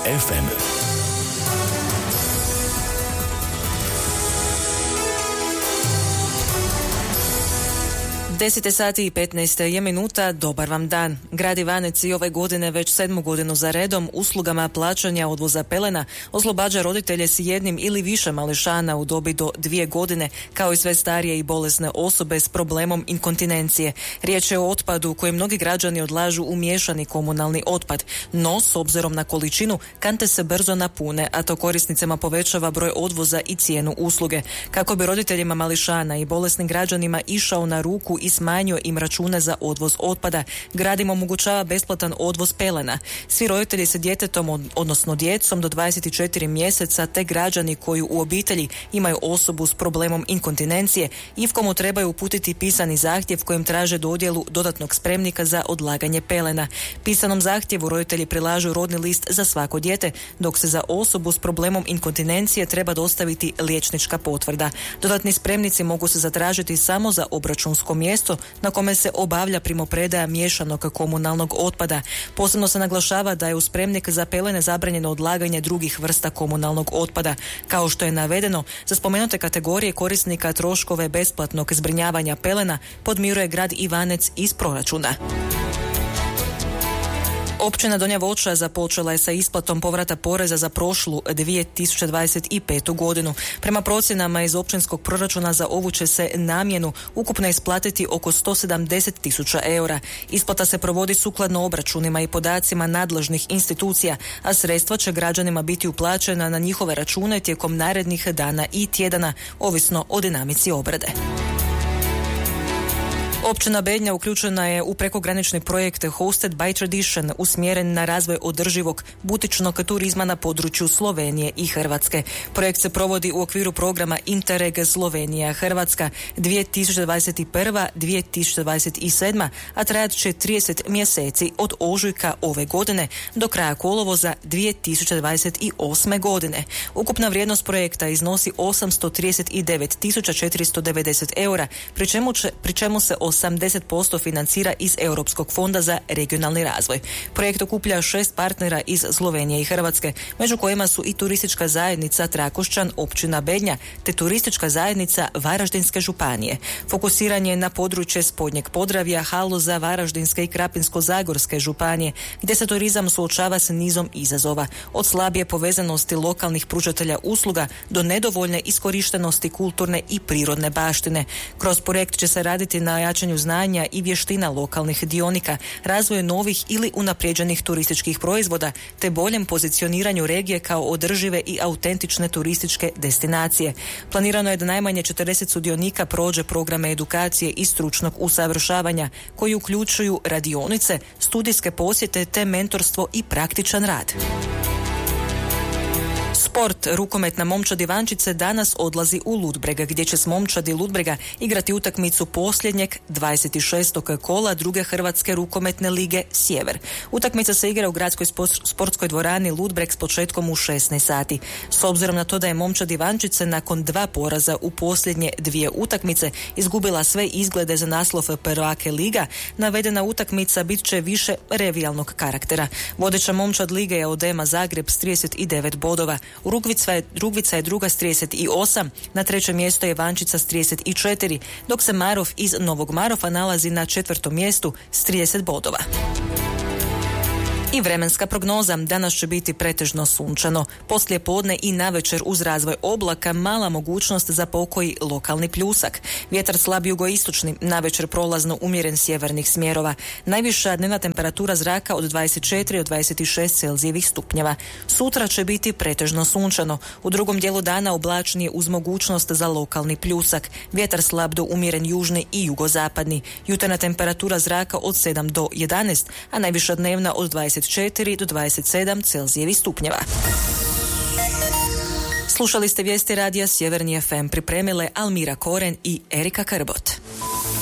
FM. 10 sati i 15 je minuta. Dobar vam dan. Grad Ivanec i ove godine već 7. godinu za redom uslugama plaćanja odvoza pelena oslobađa roditelje s jednim ili više mališana u dobi do 2 godine, kao i sve starije i bolesne osobe s problemom inkontinencije. Riječ je o otpadu koji mnogi građani odlažu u miješani komunalni otpad, no s obzirom na količinu kante se brzo napune, a to korisnicima povećava broj odvoza i cijenu usluge. Kako bi roditeljima mališana i bolesnim građanima išao na ruku i smanjio im račune za odvoz otpada, grad im omogućava besplatan odvoz pelena. Svi roditelji sa djetetom, odnosno djecom do 24 mjeseca, te građani koji u obitelji imaju osobu s problemom inkontinencije, IFCO-mu trebaju uputiti pisani zahtjev kojim traže dodjelu dodatnog spremnika za odlaganje pelena. Pisanom zahtjevu roditelji prilažu rodni list za svako dijete, dok se za osobu s problemom inkontinencije treba dostaviti liječnička potvrda. Dodatni spremnici mogu se zatražiti samo za obračunsko mjesto na kome se obavlja primopredaja miješanog komunalnog otpada. Posebno se naglašava da je u spremnik za pelene zabranjeno odlaganje drugih vrsta komunalnog otpada. Kao što je navedeno, za spomenute kategorije korisnika troškove besplatnog zbrinjavanja pelena podmiruje grad Ivanec iz proračuna. Općina Donja Voća započela je sa isplatom povrata poreza za prošlu 2025. godinu. Prema procjenama iz općinskog proračuna za ovu će se namjenu ukupno isplatiti oko 170.000 eura. Isplata se provodi sukladno obračunima i podacima nadležnih institucija, a sredstva će građanima biti uplaćena na njihove račune tijekom narednih dana i tjedana, ovisno o dinamici obrade. Općina Bednja uključena je u prekogranični projekt Hosted by Tradition usmjeren na razvoj održivog butičnog turizma na području Slovenije i Hrvatske. Projekt se provodi u okviru programa Interreg Slovenija-Hrvatska 2021-2027, a trajat će 30 mjeseci od ožujka ove godine do kraja kolovoza 2028. godine. Ukupna vrijednost projekta iznosi 839.490 eura, pri čemu se 80% financira iz Europskog fonda za regionalni razvoj. Projekt okuplja 6 partnera iz Slovenije i Hrvatske, među kojima su i turistička zajednica Trakošćan, općina Bednja, te turistička zajednica Varaždinske županije. Fokusiran je na područje Spodnjeg Podravlja, Haloza, Varaždinske i Krapinsko-zagorske županije, gdje se turizam suočava s nizom izazova, od slabije povezanosti lokalnih pružatelja usluga do nedovoljne iskorištenosti kulturne i prirodne baštine. Kroz projekt će se raditi na jačanju znanja i vještina lokalnih dionika, razvoju novih ili unaprijeđenih turističkih proizvoda, te boljem pozicioniranju regije kao održive i autentične turističke destinacije. Planirano je da najmanje 40 sudionika prođe programe edukacije i stručnog usavršavanja, koji uključuju radionice, studijske posjete te mentorstvo i praktičan rad. Sport. Rukometna momčad Ivančice danas odlazi u Ludbreg, gdje će s momčadi Ludbrega igrati utakmicu posljednjeg 26. kola druge Hrvatske rukometne lige Sjever. Utakmica se igra u gradskoj sportskoj dvorani Ludbreg s početkom u 16 sati. S obzirom na to da je momčad Ivančice nakon 2 poraza u posljednje 2 utakmice izgubila sve izglede za naslov prvake liga, navedena utakmica bit će više revijalnog karaktera. Vodeća momčad lige je Odema Zagreb s 39 bodova. Rugvica je druga s 38, na trećem mjestu je Ivančica s 34, dok se Marof iz Novog Marofa nalazi na 4. mjestu s 30 bodova. I vremenska prognoza. Danas će biti pretežno sunčano. Poslije podne i navečer uz razvoj oblaka mala mogućnost za pokoji lokalni pljusak. Vjetar slab jugoistočni, navečer prolazno umjeren sjevernih smjerova. Najviša dnevna temperatura zraka od 24 do 26 Celzijevih stupnjeva. Sutra će biti pretežno sunčano. U drugom dijelu dana oblačnije uz mogućnost za lokalni pljusak. Vjetar slab do umjeren južni i jugozapadni. Jutarnja temperatura zraka od 7 do 11, a najviša dnevna od 24 do 27 Celzijevih stupnjeva. Slušali ste vijesti radija Sjeverni FM, pripremile Almira Koren i Erika Krbot.